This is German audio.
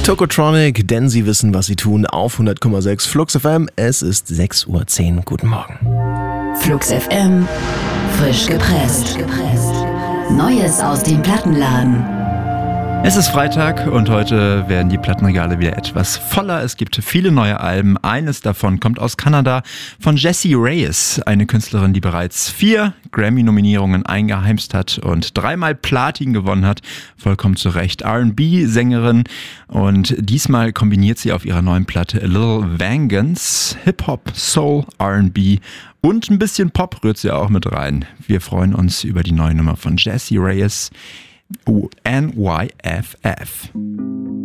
Tokotronic, denn sie wissen, was sie tun, auf 100,6 Flux FM. Es ist 6:10 Uhr. Guten Morgen. Flux FM, frisch gepresst. Neues aus dem Plattenladen. Es ist Freitag und heute werden die Plattenregale wieder etwas voller. Es gibt viele neue Alben. Eines davon kommt aus Kanada von Jessie Reyes, eine Künstlerin, die bereits 4 Grammy-Nominierungen eingeheimst hat und 3-mal Platin gewonnen hat. Vollkommen zu Recht. R&B-Sängerin, und diesmal kombiniert sie auf ihrer neuen Platte A Little Vengeance Hip-Hop, Soul, R&B und ein bisschen Pop rührt sie auch mit rein. Wir freuen uns über die neue Nummer von Jessie Reyes. NYFF.